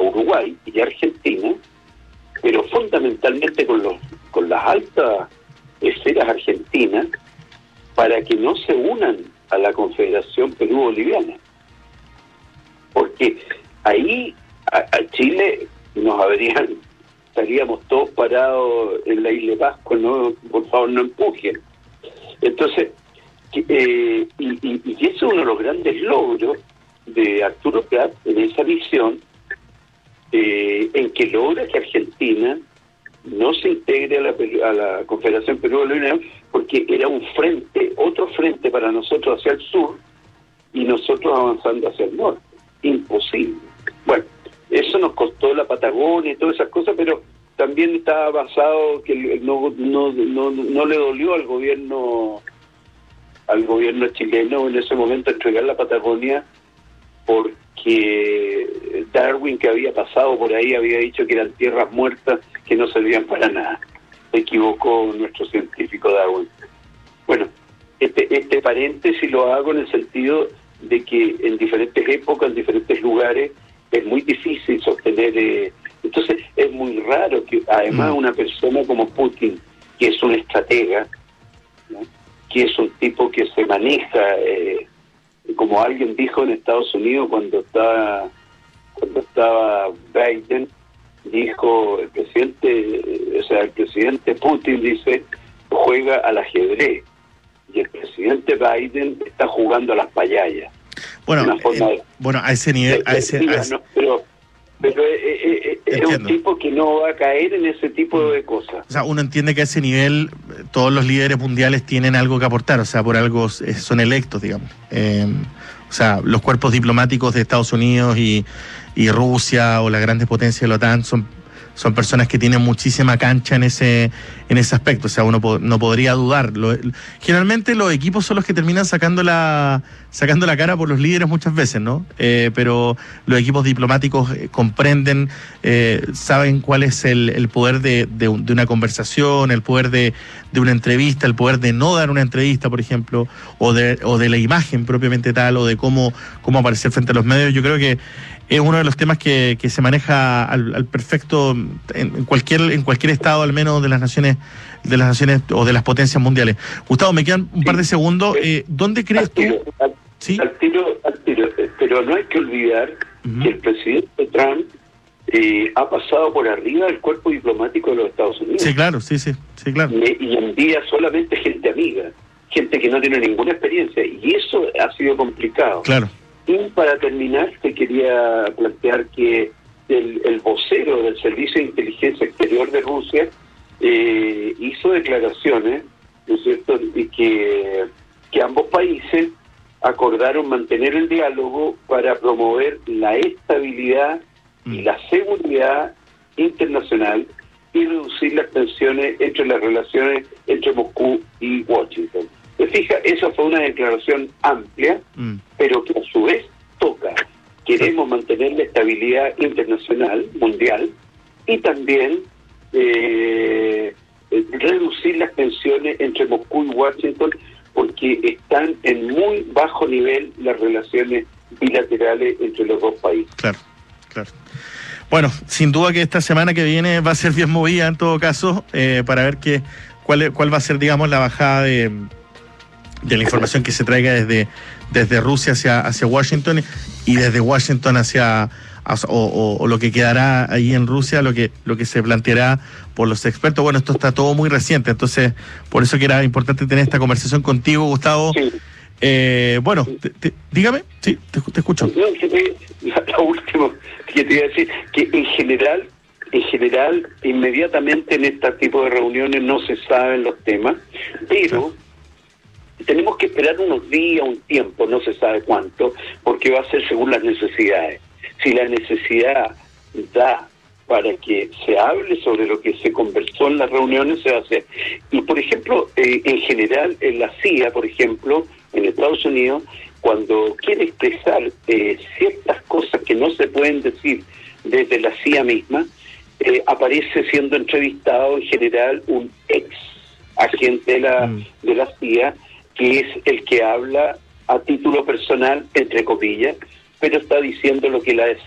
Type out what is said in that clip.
Uruguay y Argentina, pero fundamentalmente con las altas esferas argentinas, para que no se unan a la Confederación Perú-Boliviana. Porque ahí a Chile estaríamos todos parados en la isla de Pascua, no, por favor no empujen. Entonces, y ese es uno de los grandes logros de Arturo Prat en esa visión, en que logra que Argentina no se integre a la Confederación Perú-Boliviana, porque era otro frente para nosotros hacia el sur y nosotros avanzando hacia el norte. Imposible. Bueno, eso nos costó la Patagonia y todas esas cosas, pero también estaba basado que no le dolió al gobierno chileno en ese momento entregar la Patagonia, porque Darwin, que había pasado por ahí, había dicho que eran tierras muertas que no servían para nada. Se equivocó nuestro científico Darwin. Bueno, este paréntesis lo hago en el sentido de que en diferentes épocas, en diferentes lugares, es muy difícil sostener. Entonces, es muy raro que, además, una persona como Putin, que es un estratega, ¿no?, que es un tipo que se maneja, como alguien dijo en Estados Unidos cuando estaba Biden, dijo el presidente Putin dice, juega al ajedrez, y el presidente Biden está jugando a las payayas. Bueno, a ese nivel, pero es un tipo que no va a caer en ese tipo de cosas. O sea, uno entiende que a ese nivel todos los líderes mundiales tienen algo que aportar, o sea, por algo son electos, digamos. O sea, los cuerpos diplomáticos de Estados Unidos y Rusia o las grandes potencias de la OTAN son personas que tienen muchísima cancha en ese aspecto. O sea, uno no podría dudar. Generalmente los equipos son los que terminan sacando la cara por los líderes muchas veces, ¿no? Pero los equipos diplomáticos comprenden, saben cuál es el poder de una conversación, el poder de una entrevista, el poder de no dar una entrevista, por ejemplo, o de la imagen propiamente tal, o de cómo aparecer frente a los medios. Yo creo que es uno de los temas que se maneja al perfecto en cualquier estado, al menos de las naciones o de las potencias mundiales. Gustavo, me quedan un par de segundos. ¿Dónde crees tú? ¿Sí? Al tiro, pero no hay que olvidar que el presidente Trump ha pasado por arriba del cuerpo diplomático de los Estados Unidos. Sí, claro, sí, claro. Y envía solamente gente amiga, gente que no tiene ninguna experiencia, y eso ha sido complicado. Claro. Y para terminar, te quería plantear que el vocero del Servicio de Inteligencia Exterior de Rusia hizo declaraciones, ¿no es cierto?, y que ambos países acordaron mantener el diálogo para promover la estabilidad y la seguridad internacional y reducir las tensiones entre las relaciones entre Moscú y Washington. ¿Se fija? Esa fue una declaración amplia, pero que a su vez toca. Queremos mantener la estabilidad internacional, mundial, y también reducir las tensiones entre Moscú y Washington, porque están en muy bajo nivel las relaciones bilaterales entre los dos países. Claro. Bueno, sin duda que esta semana que viene va a ser bien movida en todo caso, para ver cuál va a ser, digamos, la bajada de la información que se traiga desde Rusia hacia Washington, y desde Washington o lo que quedará ahí en Rusia, lo que se planteará por los expertos. Bueno, esto está todo muy reciente, entonces por eso que era importante tener esta conversación contigo, Gustavo. Sí. Bueno, dígame, sí, te escucho. No, lo último que te iba a decir, que en general, inmediatamente en este tipo de reuniones no se saben los temas, pero tenemos que esperar unos días, un tiempo, no se sabe cuánto, porque va a ser según las necesidades. Si la necesidad da para que se hable sobre lo que se conversó en las reuniones, se va a hacer. Y, por ejemplo, en general, en la CIA, por ejemplo, en Estados Unidos, cuando quiere expresar ciertas cosas que no se pueden decir desde la CIA misma, aparece siendo entrevistado en general un ex agente de la CIA, que es el que habla a título personal, entre comillas, pero está diciendo lo que la